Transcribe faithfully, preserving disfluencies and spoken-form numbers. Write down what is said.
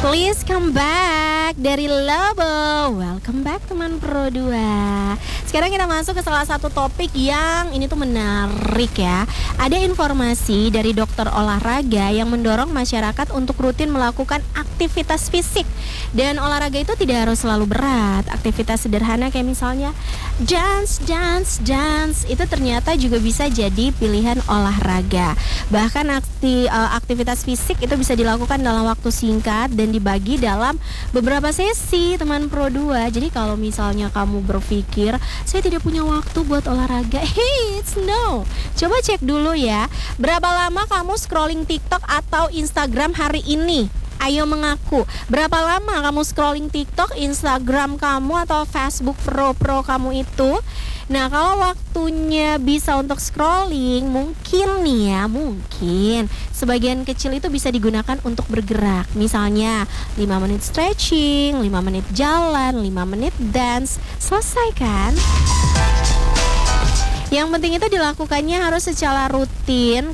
Please come back dari Lobo. Welcome back teman Pro dua. Sekarang kita masuk ke salah satu topik yang ini tuh menarik ya. Ada informasi dari dokter olahraga yang mendorong masyarakat untuk rutin melakukan aktivitas fisik. Dan olahraga itu tidak harus selalu berat. Aktivitas sederhana kayak misalnya dance, dance, dance itu ternyata juga bisa jadi pilihan olahraga. Bahkan akti, uh, aktivitas fisik itu bisa dilakukan dalam waktu singkat dan dibagi dalam beberapa sesi teman Pro dua. Jadi kalau misalnya kamu berpikir saya tidak punya waktu buat olahraga, hey, it's no. Coba cek dulu ya, berapa lama kamu scrolling TikTok atau Instagram hari ini? Ayo mengaku, berapa lama kamu scrolling TikTok, Instagram kamu atau Facebook Pro-Pro kamu itu? Nah, kalau waktunya bisa untuk scrolling, mungkin nih ya, mungkin sebagian kecil itu bisa digunakan untuk bergerak. Misalnya lima menit stretching, lima menit jalan, lima menit dance. Selesai kan? Yang penting itu dilakukannya harus secara rutin.